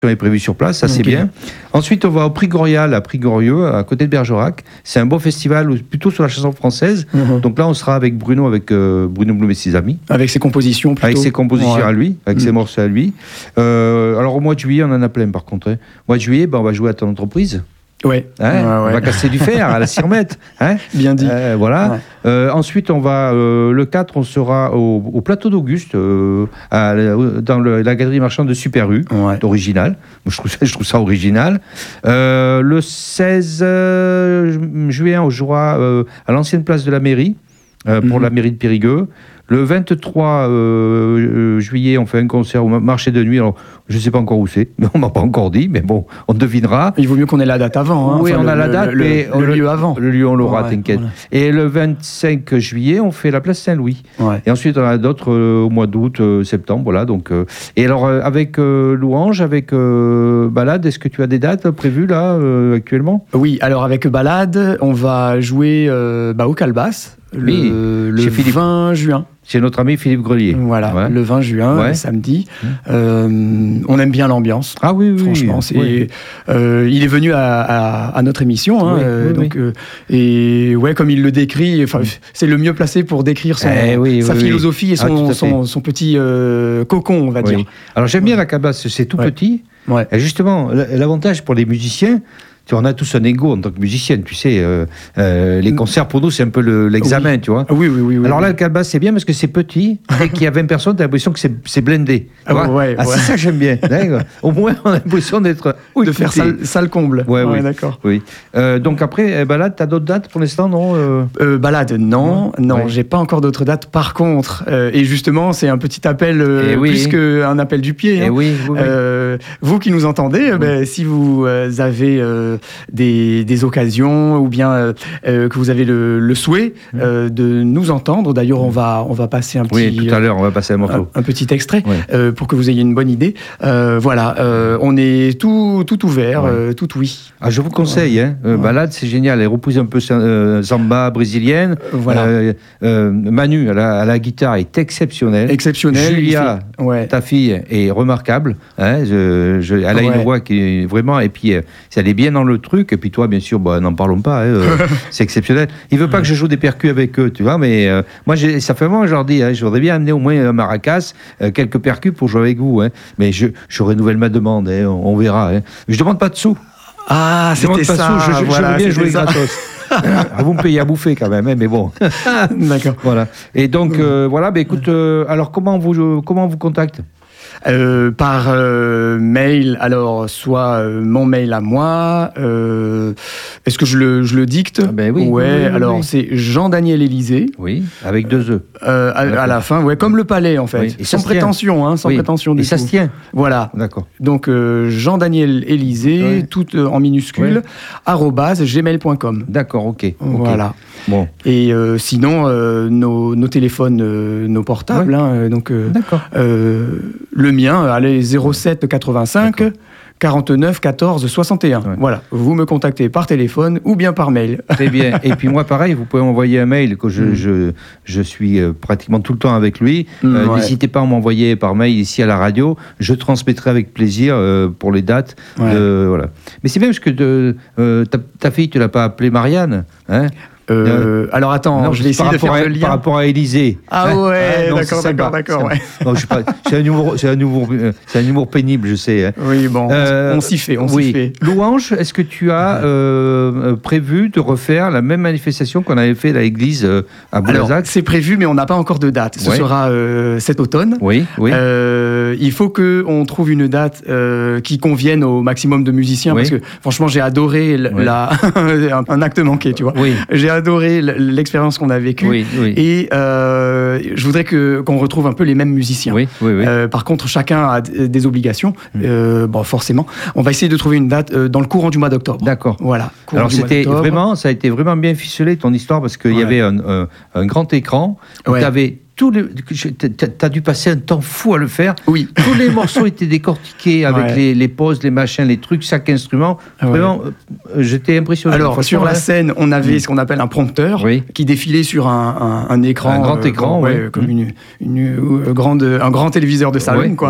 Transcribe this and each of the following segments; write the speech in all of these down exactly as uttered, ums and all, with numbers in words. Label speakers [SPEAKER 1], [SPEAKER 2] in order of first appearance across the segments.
[SPEAKER 1] est prévu sur place, ça c'est
[SPEAKER 2] Okay.
[SPEAKER 1] bien. Ensuite, on va au Prix Gorial, à Prix Gorieux, à côté de Bergerac. C'est un beau festival, plutôt sur la chanson française.
[SPEAKER 2] Mm-hmm.
[SPEAKER 1] Donc là, on sera avec Bruno, avec euh, Bruno Blum et ses amis.
[SPEAKER 2] Avec ses compositions plutôt.
[SPEAKER 1] Avec ses compositions
[SPEAKER 2] Ouais.
[SPEAKER 1] à lui, avec
[SPEAKER 2] Mm.
[SPEAKER 1] ses morceaux à lui. Euh, alors au mois de juillet, on en a plein par contre. Hein. Au mois de juillet, ben, on va jouer à ton entreprise.
[SPEAKER 2] Ouais.
[SPEAKER 1] Hein,
[SPEAKER 2] ouais,
[SPEAKER 1] on
[SPEAKER 2] ouais.
[SPEAKER 1] va casser du fer à la Sirmette. Hein.
[SPEAKER 2] Bien dit.
[SPEAKER 1] Euh, voilà.
[SPEAKER 2] Ouais.
[SPEAKER 1] Euh, ensuite, on va euh, le quatre, on sera au, au plateau d'Auguste, euh, à, dans le, la galerie marchande de Super U,
[SPEAKER 2] Ouais.
[SPEAKER 1] d'original. Je trouve ça, je trouve ça original. Euh, le seize euh, juillet, on jouera euh, à l'ancienne place de la mairie, euh, pour
[SPEAKER 2] Mhm.
[SPEAKER 1] la mairie de Périgueux. Le vingt-trois euh, juillet, on fait un concert au marché de nuit. Alors, je ne sais pas encore où c'est, mais on ne m'a pas encore dit, mais bon, on devinera.
[SPEAKER 2] Il vaut mieux qu'on ait la date avant. Hein.
[SPEAKER 1] Oui,
[SPEAKER 2] Enfin,
[SPEAKER 1] on
[SPEAKER 2] le,
[SPEAKER 1] a la date,
[SPEAKER 2] le,
[SPEAKER 1] mais
[SPEAKER 2] le,
[SPEAKER 1] on
[SPEAKER 2] le lieu avant.
[SPEAKER 1] Le lieu, on l'aura,
[SPEAKER 2] Ouais,
[SPEAKER 1] t'inquiète.
[SPEAKER 2] voilà.
[SPEAKER 1] Et le vingt-cinq juillet, on fait la place Saint-Louis.
[SPEAKER 2] Ouais.
[SPEAKER 1] Et ensuite, on a d'autres euh, au mois d'août, euh, septembre, voilà. Donc, euh, et alors, euh, avec euh, Louange, avec euh, Balade, est-ce que tu as des dates prévues, là, euh, actuellement ?
[SPEAKER 2] Oui, alors avec Balade, on va jouer euh, bah, au Calbas le,
[SPEAKER 1] Oui,
[SPEAKER 2] le
[SPEAKER 1] chez Philippe.
[SPEAKER 2] vingt juin.
[SPEAKER 1] C'est notre ami Philippe Grelier.
[SPEAKER 2] Voilà,
[SPEAKER 1] Ouais.
[SPEAKER 2] le vingt juin,
[SPEAKER 1] Ouais.
[SPEAKER 2] samedi. Euh, on aime bien l'ambiance.
[SPEAKER 1] Ah oui, oui.
[SPEAKER 2] Franchement, c'est,
[SPEAKER 1] oui.
[SPEAKER 2] euh, il est venu à, à, à notre émission, hein,
[SPEAKER 1] Oui,
[SPEAKER 2] euh,
[SPEAKER 1] oui,
[SPEAKER 2] donc euh, et ouais, comme il le décrit, enfin, c'est le mieux placé pour décrire son,
[SPEAKER 1] Eh oui,
[SPEAKER 2] sa
[SPEAKER 1] oui, oui.
[SPEAKER 2] philosophie et
[SPEAKER 1] Ah, tout
[SPEAKER 2] son,
[SPEAKER 1] à fait.
[SPEAKER 2] son, son petit euh, cocon, on va
[SPEAKER 1] Oui.
[SPEAKER 2] dire.
[SPEAKER 1] Alors, j'aime bien la cabasse, c'est tout
[SPEAKER 2] Ouais.
[SPEAKER 1] petit.
[SPEAKER 2] Ouais.
[SPEAKER 1] Et justement, l'avantage pour les musiciens, tu vois, on a tous un ego en tant que musicien, tu sais. Euh, euh, les concerts, pour nous, c'est un peu le, l'examen,
[SPEAKER 2] Oui.
[SPEAKER 1] tu vois.
[SPEAKER 2] Ah oui, oui, oui. oui
[SPEAKER 1] Alors
[SPEAKER 2] oui.
[SPEAKER 1] là, le Calbas, c'est bien parce que c'est petit. Dès qu'il y a vingt personnes, tu as l'impression que c'est, c'est blindé. Tu
[SPEAKER 2] Ah
[SPEAKER 1] vois.
[SPEAKER 2] ouais,
[SPEAKER 1] Ah,
[SPEAKER 2] ouais.
[SPEAKER 1] c'est ça que j'aime bien. D'accord. Au moins, on a l'impression d'être.
[SPEAKER 2] de faire salle, salle comble.
[SPEAKER 1] Ouais, oui.
[SPEAKER 2] d'accord.
[SPEAKER 1] Oui. Euh, donc après, eh ben là, tu as d'autres dates pour l'instant, non euh...
[SPEAKER 2] Euh, balade, non, non,
[SPEAKER 1] Ouais.
[SPEAKER 2] j'ai pas encore d'autres dates. Par contre, euh, et justement, c'est un petit appel euh,
[SPEAKER 1] Eh oui.
[SPEAKER 2] plus qu'un appel du pied.
[SPEAKER 1] Eh
[SPEAKER 2] hein.
[SPEAKER 1] oui, oui, oui.
[SPEAKER 2] Euh, vous qui nous entendez, euh, ben, si vous euh, avez euh, des, des occasions ou bien euh, euh, que vous avez le, le souhait euh, de nous entendre, d'ailleurs, on va, on va passer un petit,
[SPEAKER 1] Oui, tout à l'heure, on va passer un morceau.
[SPEAKER 2] un, un petit extrait
[SPEAKER 1] Ouais.
[SPEAKER 2] euh, pour que vous ayez une bonne idée. Euh, voilà, euh, on est tout, tout ouvert,
[SPEAKER 1] Ouais.
[SPEAKER 2] euh, tout oui.
[SPEAKER 1] Ah, je vous conseille, hein. Euh,
[SPEAKER 2] Ouais.
[SPEAKER 1] Balade, c'est génial. Elle repousse un peu euh, samba brésilienne.
[SPEAKER 2] Voilà.
[SPEAKER 1] Euh, euh, Manu, à la, à la guitare, est exceptionnelle.
[SPEAKER 2] Exceptionnel.
[SPEAKER 1] Julia,
[SPEAKER 2] il fait- ouais.
[SPEAKER 1] ta fille, est remarquable. Hein. Je, je, elle a
[SPEAKER 2] Ouais.
[SPEAKER 1] une voix qui est vraiment. Et puis, euh, elle est bien dans le truc. Et puis, toi, bien sûr, bah, n'en parlons pas. Hein, euh, c'est exceptionnel. Il veut pas que je joue des percus avec eux, tu vois. Mais euh, moi, j'ai, ça fait un moment, je leur dis, hein, je voudrais bien amener au moins un maracas, euh, quelques percus pour jouer avec vous. Hein. Mais je, je renouvelle ma demande. Hein, on, on verra. Hein. Je demande pas de sous.
[SPEAKER 2] Ah,
[SPEAKER 1] Je demande
[SPEAKER 2] c'était
[SPEAKER 1] pas
[SPEAKER 2] ça.
[SPEAKER 1] de sous. Je, je,
[SPEAKER 2] voilà,
[SPEAKER 1] je veux bien
[SPEAKER 2] c'était
[SPEAKER 1] jouer
[SPEAKER 2] ça.
[SPEAKER 1] gratos. Ah, vous me payez à bouffer quand même, hein, mais bon.
[SPEAKER 2] D'accord.
[SPEAKER 1] Voilà. Et donc, euh, voilà, bah, écoute, euh, alors comment on vous, comment on vous contacte ?
[SPEAKER 2] Euh, par euh, mail, alors soit euh, mon mail à moi, euh, est-ce que je le, je le dicte ?
[SPEAKER 1] Ah ben oui,
[SPEAKER 2] Ouais,
[SPEAKER 1] oui, oui, oui,
[SPEAKER 2] alors
[SPEAKER 1] oui.
[SPEAKER 2] c'est Jean-Daniel Élysée,
[SPEAKER 1] Oui, avec deux E.
[SPEAKER 2] euh, à, à la fin, ouais, comme le palais en fait,
[SPEAKER 1] Oui, et ça
[SPEAKER 2] sans
[SPEAKER 1] se tient.
[SPEAKER 2] prétention, hein, sans
[SPEAKER 1] Oui.
[SPEAKER 2] prétention du
[SPEAKER 1] Et ça
[SPEAKER 2] tout.
[SPEAKER 1] se tient.
[SPEAKER 2] Voilà,
[SPEAKER 1] D'accord.
[SPEAKER 2] donc euh, Jean-Daniel Élysée,
[SPEAKER 1] Ouais.
[SPEAKER 2] tout euh, en minuscule,
[SPEAKER 1] Ouais.
[SPEAKER 2] arobase gmail point com.
[SPEAKER 1] D'accord, ok. ok.
[SPEAKER 2] Voilà.
[SPEAKER 1] Bon,
[SPEAKER 2] Et euh, sinon, euh, nos, nos téléphones, euh, nos portables,
[SPEAKER 1] Ouais.
[SPEAKER 2] hein, euh, donc euh,
[SPEAKER 1] d'accord.
[SPEAKER 2] euh, le mien, allez, zéro sept quatre-vingt-cinq
[SPEAKER 1] D'accord.
[SPEAKER 2] quarante-neuf quatorze soixante et un.
[SPEAKER 1] Ouais.
[SPEAKER 2] Voilà, vous me contactez par téléphone ou bien par mail.
[SPEAKER 1] Très bien. Et puis moi, pareil, vous pouvez m'envoyer un mail, que je,
[SPEAKER 2] Mm.
[SPEAKER 1] je, je suis euh, pratiquement tout le temps avec lui.
[SPEAKER 2] Mm,
[SPEAKER 1] Euh,
[SPEAKER 2] ouais.
[SPEAKER 1] N'hésitez pas à m'envoyer par mail ici à la radio. Je transmettrai avec plaisir euh, pour les dates.
[SPEAKER 2] Ouais.
[SPEAKER 1] de- voilà. Mais c'est bien parce que de, euh, ta, ta fille, tu l'as pas appelée Marianne, hein?
[SPEAKER 2] Euh, alors attends,
[SPEAKER 1] Non,
[SPEAKER 2] je vais
[SPEAKER 1] par
[SPEAKER 2] essayer de
[SPEAKER 1] rapport
[SPEAKER 2] faire
[SPEAKER 1] à-
[SPEAKER 2] le lien.
[SPEAKER 1] Par rapport à Élysée.
[SPEAKER 2] Ah
[SPEAKER 1] Hein
[SPEAKER 2] ouais,
[SPEAKER 1] non,
[SPEAKER 2] d'accord,
[SPEAKER 1] c'est sympa,
[SPEAKER 2] d'accord, d'accord,
[SPEAKER 1] c'est
[SPEAKER 2] ouais.
[SPEAKER 1] sympa. Non, je sais pas, c'est un humour, c'est un humour, euh, c'est un humour pénible, je sais. Hein.
[SPEAKER 2] Oui, bon,
[SPEAKER 1] Euh,
[SPEAKER 2] on s'y fait, on
[SPEAKER 1] oui.
[SPEAKER 2] s'y fait.
[SPEAKER 1] Louange, est-ce que tu as euh, euh, prévu de refaire la même manifestation qu'on avait fait à l'église euh, à
[SPEAKER 2] Alors,
[SPEAKER 1] Boulazac?
[SPEAKER 2] c'est prévu, mais on n'a pas encore de date. Ce
[SPEAKER 1] Ouais.
[SPEAKER 2] sera euh, cet automne.
[SPEAKER 1] Oui, oui.
[SPEAKER 2] Euh, il faut qu'on trouve une date euh, qui convienne au maximum de musiciens,
[SPEAKER 1] Oui.
[SPEAKER 2] parce que franchement, j'ai adoré l-
[SPEAKER 1] Oui.
[SPEAKER 2] la... un, un acte manqué, tu vois.
[SPEAKER 1] Oui,
[SPEAKER 2] J'ai adoré l- l'expérience qu'on a vécue.
[SPEAKER 1] oui, oui.
[SPEAKER 2] Et euh, je voudrais que, qu'on retrouve un peu les mêmes musiciens.
[SPEAKER 1] Oui, oui, oui.
[SPEAKER 2] Euh, par contre, chacun a d- des obligations.
[SPEAKER 1] Mm.
[SPEAKER 2] Euh, bon, forcément. On va essayer de trouver une date euh, dans le courant du mois d'octobre.
[SPEAKER 1] D'accord.
[SPEAKER 2] Voilà. courant
[SPEAKER 1] Alors
[SPEAKER 2] du mois
[SPEAKER 1] c'était
[SPEAKER 2] d'octobre.
[SPEAKER 1] vraiment, ça a été vraiment bien ficelé ton histoire parce qu'il y
[SPEAKER 2] Ouais.
[SPEAKER 1] avait un, un- un grand écran où
[SPEAKER 2] Ouais.
[SPEAKER 1] tu avais tous les, tu as dû passer un temps fou à le faire.
[SPEAKER 2] Oui.
[SPEAKER 1] Tous les morceaux étaient décortiqués avec
[SPEAKER 2] Ouais.
[SPEAKER 1] les, les pauses, les machins, les trucs, chaque instrument.
[SPEAKER 2] Ouais.
[SPEAKER 1] Vraiment, euh, j'étais impressionné.
[SPEAKER 2] Alors,
[SPEAKER 1] Franchement,
[SPEAKER 2] sur la
[SPEAKER 1] là,
[SPEAKER 2] scène, on avait
[SPEAKER 1] Mm.
[SPEAKER 2] ce qu'on appelle un prompteur
[SPEAKER 1] Oui.
[SPEAKER 2] qui défilait sur un, un- un écran.
[SPEAKER 1] Un grand écran,
[SPEAKER 2] ouais,
[SPEAKER 1] oui.
[SPEAKER 2] comme
[SPEAKER 1] Mm.
[SPEAKER 2] une, une, euh, grande, un grand téléviseur de salon,
[SPEAKER 1] oui,
[SPEAKER 2] quoi.
[SPEAKER 1] oui.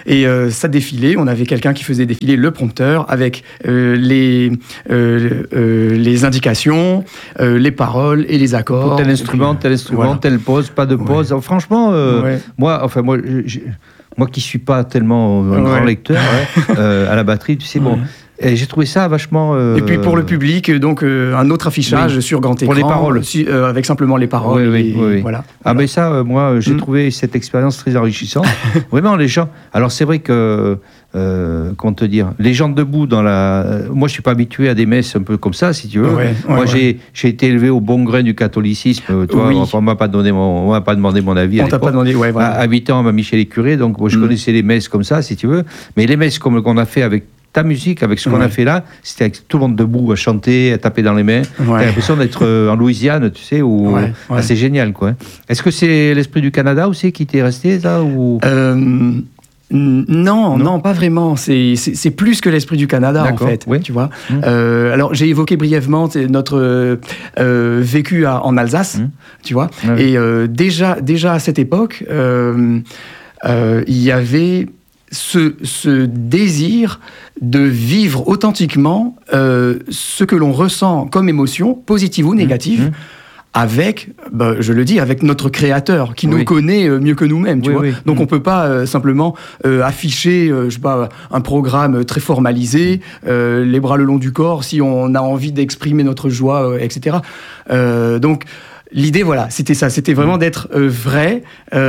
[SPEAKER 2] Et euh, ça défilait, on avait quelqu'un qui faisait défiler le prompteur avec euh, les, euh, euh, les indications, euh, les paroles et les accords.
[SPEAKER 1] Pour tel instrument, tel instrument, voilà. Telle pause, pas de pause. Ouais. Franchement, euh, ouais. moi, enfin, moi, j'ai, moi qui suis pas tellement un ouais. grand lecteur ouais, euh, à la batterie, tu sais, bon. Ouais. Et j'ai trouvé ça vachement. Euh...
[SPEAKER 2] Et puis pour le public, donc euh, un autre affichage oui. sur grand écran.
[SPEAKER 1] Pour les paroles.
[SPEAKER 2] Si, euh, avec simplement les paroles.
[SPEAKER 1] Oui, oui,
[SPEAKER 2] et,
[SPEAKER 1] oui, oui.
[SPEAKER 2] Voilà.
[SPEAKER 1] Ah, mais ça, euh, moi, j'ai mm. trouvé cette expérience très enrichissante. Vraiment, les gens. Alors, c'est vrai que. Euh, comment te dire, les gens debout dans la. Euh, moi, je suis pas habitué à des messes un peu comme ça, si tu veux. Ouais, ouais, moi, ouais. j'ai j'ai été élevé au bon grain du catholicisme. Toi, oui. enfin, on m'a pas donné mon, on m'a pas demandé mon avis.
[SPEAKER 2] On t'a pas demandé, ouais, voilà.
[SPEAKER 1] À, à huit ans, on m'a mis chez les curés, donc moi, je mm. connaissais les messes comme ça, si tu veux. Mais les messes comme qu'on a fait avec ta musique, avec ce qu'on ouais. a fait là, c'était avec tout le monde debout à chanter, à taper dans les mains. Ouais. T'as l'impression d'être euh, en Louisiane, tu sais, où ouais, ouais. Ah, c'est génial, quoi. Est-ce que c'est l'esprit du Canada aussi qui t'est resté, ça, ou
[SPEAKER 2] euh... Non, non, non, pas vraiment. C'est, c'est, c'est plus que l'esprit du Canada, D'accord, en fait. Oui. Tu vois. Mmh. Euh, alors, j'ai évoqué brièvement notre euh, vécu à, en Alsace, mmh. tu vois. Ah, oui. Et euh, déjà, déjà à cette époque, euh, euh, il y avait ce, ce désir de vivre authentiquement euh, ce que l'on ressent comme émotion, positive ou négative. Mmh. Avec, bah, je le dis, avec notre créateur qui oui. nous connaît euh, mieux que nous-mêmes, tu oui, vois. Oui. Donc mmh. on peut pas euh, simplement euh, afficher, euh, je sais pas, un programme très formalisé, euh, les bras le long du corps, si on a envie d'exprimer notre joie, euh, et cetera. Euh, donc l'idée, voilà, c'était ça, c'était vraiment d'être euh, vrai,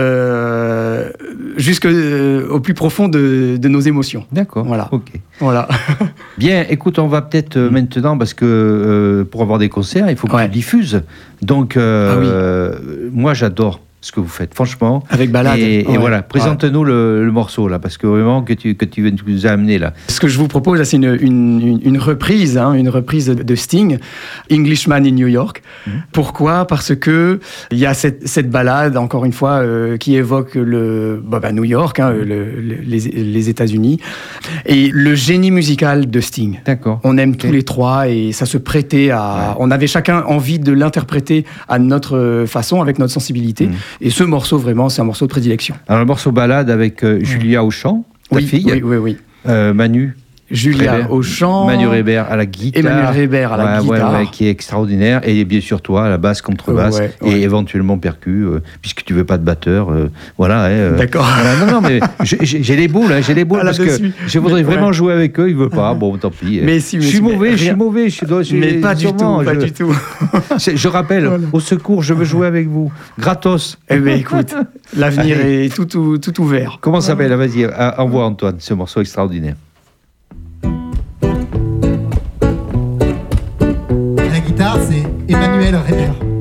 [SPEAKER 2] euh, jusqu'au euh, plus profond de, de nos émotions.
[SPEAKER 1] D'accord.
[SPEAKER 2] Voilà.
[SPEAKER 1] Ok.
[SPEAKER 2] Voilà.
[SPEAKER 1] Bien, écoute, on va peut-être euh, maintenant, parce que euh, pour avoir des concerts, il faut que ouais. tu diffuses. Donc, euh, ah oui. moi, j'adore ce que vous faites, franchement.
[SPEAKER 2] Avec balade.
[SPEAKER 1] Et, ouais. et voilà, présente-nous ouais. le, le morceau, là, parce que vraiment, que tu, que tu nous as amené, là.
[SPEAKER 2] Ce que je vous propose, là, c'est une, une, une reprise, hein, une reprise de Sting, Englishman in New York. Mmh. Pourquoi ? Parce que il y a cette, cette balade, encore une fois, euh, qui évoque le, bah, bah, New York, hein, le, le, les, les États-Unis, et le génie musical de Sting.
[SPEAKER 1] D'accord.
[SPEAKER 2] On aime okay. tous les trois, et ça se prêtait à... Ouais. On avait chacun envie de l'interpréter à notre façon, avec notre sensibilité. Mmh. Et ce morceau, vraiment, c'est un morceau de prédilection.
[SPEAKER 1] Alors, le morceau balade avec euh, Julia au chant, ta
[SPEAKER 2] oui,
[SPEAKER 1] fille.
[SPEAKER 2] Oui, oui, oui.
[SPEAKER 1] Euh, Manu.
[SPEAKER 2] Julia
[SPEAKER 1] Reber,
[SPEAKER 2] au chant.
[SPEAKER 1] Manu Reber à la guitare.
[SPEAKER 2] Emmanuel Reber à la
[SPEAKER 1] ouais,
[SPEAKER 2] guitare.
[SPEAKER 1] Ouais, ouais, qui est extraordinaire. Et bien sûr, toi, à la basse, contrebasse. Ouais, ouais. Et éventuellement percu, euh, puisque tu veux pas de batteur. Euh, voilà. Euh,
[SPEAKER 2] D'accord.
[SPEAKER 1] Voilà, non, non, mais j'ai, j'ai les boules, hein, j'ai les boules ah, parce que je voudrais mais, vraiment ouais. jouer avec eux. Ils veulent pas. Bon, tant pis.
[SPEAKER 2] Mais si, mais
[SPEAKER 1] je suis
[SPEAKER 2] si,
[SPEAKER 1] mauvais,
[SPEAKER 2] mais
[SPEAKER 1] je suis mauvais. Je suis, je suis,
[SPEAKER 2] mais pas du tout,
[SPEAKER 1] je,
[SPEAKER 2] pas du tout.
[SPEAKER 1] Je rappelle, voilà. Au secours, je veux jouer avec vous. Gratos.
[SPEAKER 2] Eh bien, écoute, l'avenir Allez. est tout, tout, tout ouvert.
[SPEAKER 1] Comment ça s'appelle ? Vas-y, envoie Antoine, ce morceau extraordinaire.
[SPEAKER 3] C'est Emmanuel Reber.